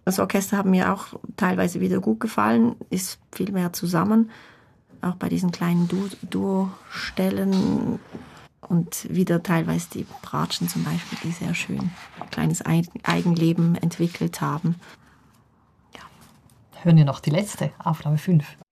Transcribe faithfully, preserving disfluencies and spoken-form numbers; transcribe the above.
Das Orchester hat mir auch teilweise wieder gut gefallen, ist viel mehr zusammen, auch bei diesen kleinen Du- Duo-Stellen und wieder teilweise die Bratschen zum Beispiel, die sehr schön ein kleines Ei- Eigenleben entwickelt haben. Hören wir noch die letzte, Aufnahme fünf.